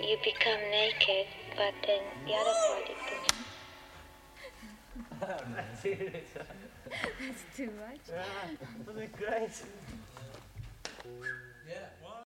you become naked, but then the other body goes. That's it. That's too much. Yeah, wasn't it great? Yeah. One.